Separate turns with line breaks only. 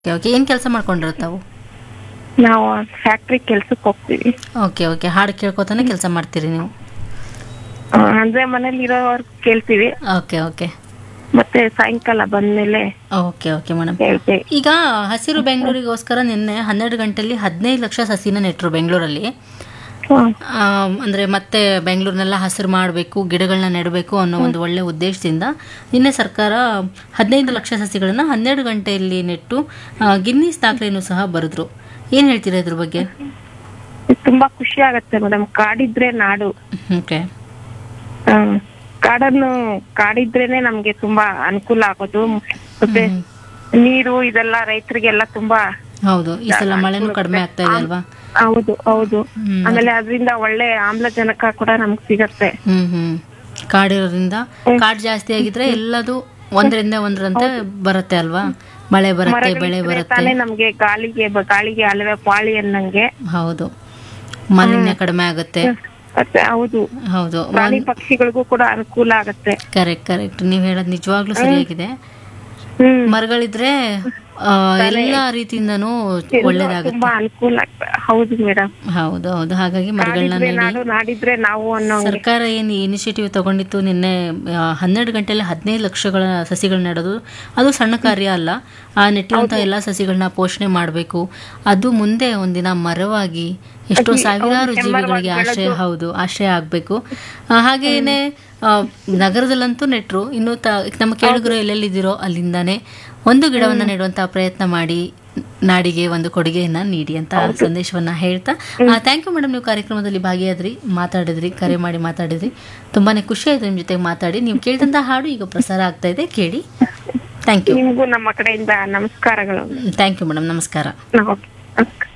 Okay okay ಏನು ಕೆಲಸ ಮಾಡ್ಕೊಂಡಿರೋ ತಾವು?
ನಾವು ಫ್ಯಾಕ್ಟ್ರಿ ಕೆಲ್ಸಕ್ಕೆ ಹೋಗ್ತೀವಿ.
ಓಕೆ ಓಕೆ ಹಾಡು ಕೇಳ್ಕೊತಾನೆ ಕೆಲಸ ಮಾಡ್ತೀರಿ ನೀವು?
ಅಂದ್ರೆ ಮನೇಲಿ ಇರೋವರ್ಗು ಕೇಳ್ತೀವಿ,
ಓಕೆ ಓಕೆ
ಮತ್ತೆ ಸಾಯಂಕಾಲ ಬಂದ್ಮೇಲೆ
ಓಕೆ ಓಕೆ ಮೇಡಮ್.
ಕೇಳ್ತೀವಿ.
ಈಗ ಹಸಿರು ಬೆಂಗಳೂರಿಗೋಸ್ಕರ ನಿನ್ನೆ 12 ಗಂಟೆಯಲ್ಲಿ 15 ಲಕ್ಷ ಸಸಿನ ನೆಟ್ಟರು ಬೆಂಗಳೂರಲ್ಲಿ.
ಹ್ಮ್.
ಅಂದರೆ ಮತ್ತೆ ಬೆಂಗಳೂರನ್ನೆಲ್ಲ ಹಸಿರು ಮಾಡಬೇಕು, ಗಿಡಗಳನ್ನ ನೆಡಬೇಕು ಅನ್ನೋ ಒಂದು ಒಳ್ಳೆ ಉದ್ದೇಶದಿಂದ ನಿನ್ನೆ ಸರ್ಕಾರ 15 ಲಕ್ಷ ಸಸಿಗಳನ್ನು 12 ಗಂಟೆಯಲ್ಲಿ ನೆಟ್ಟು ಗಿನ್ನಿಸ್ ದಾಖಲೆಯನ್ನು ಸಹ ಬರೆದ್ರು. ಏನು ಹೇಳ್ತೀರಾ ಇದ್ರ ಬಗ್ಗೆ?
ತುಂಬಾ ಖುಷಿ ಆಗತ್ತೆ ಮೇಡಮ್. ಕಾಡಿದ್ರೆ ನಾಡು.
ಓಕೆ.
ಕಾಡಿದ್ರೇನೆ ನಮ್ಗೆ ತುಂಬಾ ಅನುಕೂಲ ಆಗೋದು. ಮತ್ತೆ ನೀರು ಇದೆಲ್ಲ ರೈತರಿಗೆಲ್ಲ ತುಂಬಾ.
ಹೌದು, ಈ ಸಲ ಮಳೆನೂ ಕಡಿಮೆ ಆಗ್ತಾ ಇದೆ ಅಲ್ವಾ?
ಹೌದು ಹೌದು. ಆಮೇಲೆ ಅದರಿಂದ ಒಳ್ಳೆ ಆಮ್ಲಜನಕ ಕೂಡ ನಮ್ಗೆ ಸಿಗತ್ತೆ.
ಕಾಡಿರೋದ್ರಿಂದ ಕಾಡ್ ಜಾಸ್ತಿ ಆಗಿದ್ರೆ ಎಲ್ಲದು ಒಂದರಂತೆ ಬರುತ್ತೆ ಅಲ್ವಾ? ಮಳೆ ಬರುತ್ತೆ, ಬೆಳೆ ಬರುತ್ತೆ.
ತಾನೇ ನಮ್ಗೆ ಗಾಳಿಗೆ ಅಲ್ವೇ ಪಾಳಿ ಅನ್ನಂಗೆ.
ಹೌದು, ಮಾಲಿನ್ಯ ಕಡಿಮೆ ಆಗುತ್ತೆ.
ಹೌದು
ಹೌದು,
ಪ್ರಾಣಿ ಪಕ್ಷಿಗಳಿಗೂ ಕೂಡ ಅನುಕೂಲ ಆಗತ್ತೆ.
Correct correct. ನೀವ್ ಹೇಳೋದು ನಿಜವಾಗ್ಲೂ ಸರಿಯಾಗಿದೆ. ಮರಗಳಿದ್ರೆ ಎಲ್ಲಾ ರೀತಿಯಿಂದನೂ ಒಳ್ಳೇದಾಗುತ್ತೆ,
ತುಂಬಾ ಅನುಕೂಲ ಆಗ್ತದೆ. ಹೌದು ಮೇಡಮ್.
ಹೌದು ಹೌದು. ಹಾಗಾಗಿ ಮರಗಳನ್ನ ನೆಡಿ.
ನಾಡಿದ್ರೆ ನಾವು ಅನ್ನೋ
ಸರ್ಕಾರ ಏನು ಇನಿಷಿಯೇಟಿವ್ ತಗೊಂಡಿತ್ತು ನಿನ್ನೆ 12 ಗಂಟೆಯಲ್ಲಿ 15 ಲಕ್ಷಗಳ ಸಸಿಗಳನ್ನ ನೆಡೋದು, ಅದು ಸಣ್ಣ ಕಾರ್ಯ ಅಲ್ಲ. ಆ ನೆಟ್ಟಿರುವಂತಹ ಎಲ್ಲಾ ಸಸಿಗಳನ್ನ ಪೋಷಣೆ ಮಾಡಬೇಕು. ಅದು ಮುಂದೆ ಒಂದಿನ ಮರವಾಗಿ ಎಷ್ಟೋ ಸಾವಿರಾರು ಜೀವಿಗಳಿಗೆ ಆಶ್ರಯ ಆಗ್ಬೇಕು. ಹಾಗೇನೆ ನಗರದಲ್ಲಂತೂ ನೆಟ್ರು. ಇನ್ನು ನಮ್ಮ ಕೇಳುಗರು ಎಲ್ಲೆಲ್ಲಿದ್ದೀರೋ ಅಲ್ಲಿಂದಾನೆ ಒಂದು ಗಿಡವನ್ನ ನೆಡುವಂತಹ ಪ್ರಯತ್ನ ಮಾಡಿ ನಾಡಿಗೆ ಒಂದು ಕೊಡುಗೆಯನ್ನ ನೀಡಿ ಅಂತ ಸಂದೇಶವನ್ನ ಹೇಳ್ತಾ, ಥ್ಯಾಂಕ್ ಯು ಮೇಡಮ್. ನೀವು ಕಾರ್ಯಕ್ರಮದಲ್ಲಿ ಭಾಗಿಯಾದ್ರಿ, ಮಾತಾಡಿದ್ರಿ, ಕರೆ ಮಾಡಿ ಮಾತಾಡಿದ್ರಿ. ತುಂಬಾನೇ ಖುಷಿ ಆಯ್ತು ನಿಮ್ ಜೊತೆಗೆ ಮಾತಾಡಿ. ನೀವು ಕೇಳಿದಂತಹ ಹಾಡು ಈಗ ಪ್ರಸಾರ ಆಗ್ತಾ ಇದೆ, ಕೇಳಿ. Thank you.
ನಿಮಗೂ ನಮ್ಮ ಕಡೆಯಿಂದ ನಮಸ್ಕಾರಗಳು.
Thank you madam. ನಮಸ್ಕಾರ.
ಓಕೆ.